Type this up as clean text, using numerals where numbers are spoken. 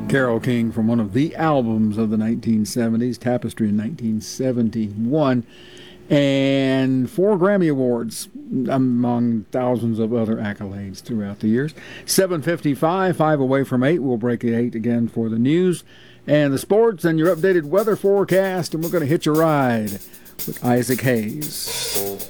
Carole King from one of the albums of the 1970s, Tapestry in 1971, and 4 Grammy Awards among thousands of other accolades throughout the years. 7:55, 5 away from 8. We'll break at 8 again for the news and the sports and your updated weather forecast, and we're going to hitch a ride with Isaac Hayes.